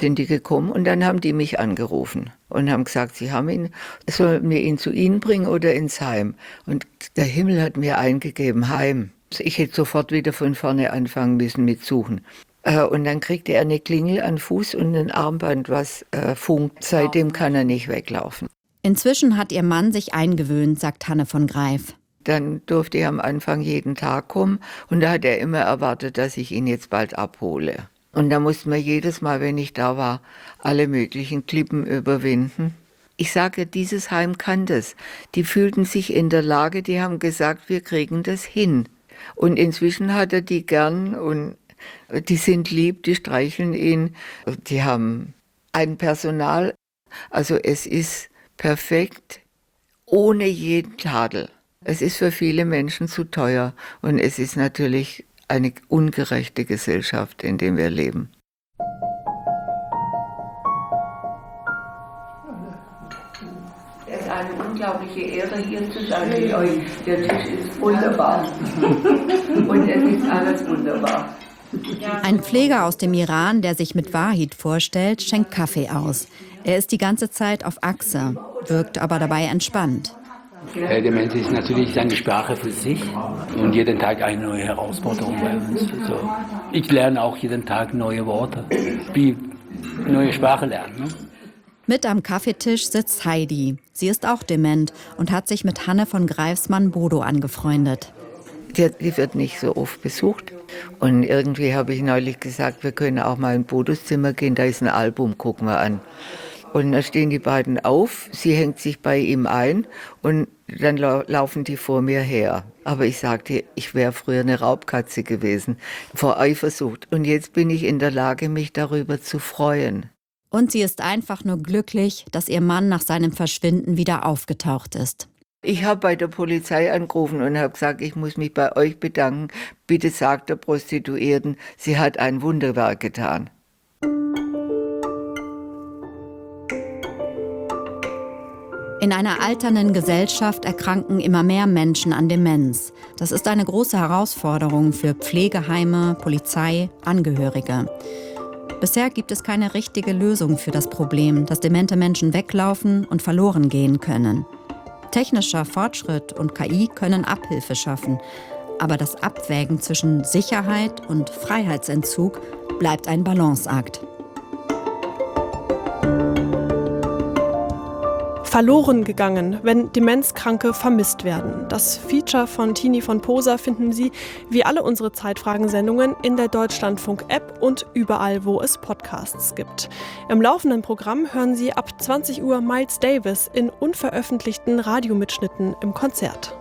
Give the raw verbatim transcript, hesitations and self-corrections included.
sind die gekommen und dann haben die mich angerufen und haben gesagt, sie haben ihn, sollen wir ihn zu ihnen bringen oder ins Heim? Und der Himmel hat mir eingegeben, Heim. Ich hätte sofort wieder von vorne anfangen müssen mit Suchen. Und dann kriegte er eine Klingel an Fuß und ein Armband, was äh, funkt. Seitdem kann er nicht weglaufen. Inzwischen hat ihr Mann sich eingewöhnt, sagt Hanne von Greif. Dann durfte er am Anfang jeden Tag kommen und da hat er immer erwartet, dass ich ihn jetzt bald abhole. Und da mussten wir jedes Mal, wenn ich da war, alle möglichen Klippen überwinden. Ich sage, dieses Heim kann das. Die fühlten sich in der Lage, die haben gesagt, wir kriegen das hin. Und inzwischen hat er die gern und die sind lieb, die streicheln ihn. Die haben ein Personal, also es ist perfekt, ohne jeden Tadel. Es ist für viele Menschen zu teuer und es ist natürlich eine ungerechte Gesellschaft, in der wir leben. Es ist eine unglaubliche Ehre, hier zu sein mit euch. Der Tisch ist wunderbar und es ist alles wunderbar. Ein Pfleger aus dem Iran, der sich mit Wahid vorstellt, schenkt Kaffee aus. Er ist die ganze Zeit auf Achse, wirkt aber dabei entspannt. Der Mensch ist natürlich seine Sprache für sich und jeden Tag eine neue Herausforderung bei uns. Also ich lerne auch jeden Tag neue Worte, wie neue Sprache lernen. Ne? Mit am Kaffeetisch sitzt Heidi. Sie ist auch dement und hat sich mit Hanne von Greifs Mann Bodo angefreundet. Die, die wird nicht so oft besucht. Und irgendwie habe ich neulich gesagt, wir können auch mal in Bodos Zimmer gehen, da ist ein Album, gucken wir an. Und da stehen die beiden auf, sie hängt sich bei ihm ein und dann lau- laufen die vor mir her. Aber ich sagte, ich wäre früher eine Raubkatze gewesen, vor Eifersucht. Und jetzt bin ich in der Lage, mich darüber zu freuen. Und sie ist einfach nur glücklich, dass ihr Mann nach seinem Verschwinden wieder aufgetaucht ist. Ich habe bei der Polizei angerufen und habe gesagt, ich muss mich bei euch bedanken. Bitte sagt der Prostituierten, sie hat ein Wunderwerk getan. In einer alternden Gesellschaft erkranken immer mehr Menschen an Demenz. Das ist eine große Herausforderung für Pflegeheime, Polizei, Angehörige. Bisher gibt es keine richtige Lösung für das Problem, dass demente Menschen weglaufen und verloren gehen können. Technischer Fortschritt und K I können Abhilfe schaffen. Aber das Abwägen zwischen Sicherheit und Freiheitsentzug bleibt ein Balanceakt. Verloren gegangen, wenn Demenzkranke vermisst werden. Das Feature von Tini von Posa finden Sie, wie alle unsere Zeitfragen-Sendungen, in der Deutschlandfunk-App und überall, wo es Podcasts gibt. Im laufenden Programm hören Sie ab zwanzig Uhr Miles Davis in unveröffentlichten Radiomitschnitten im Konzert.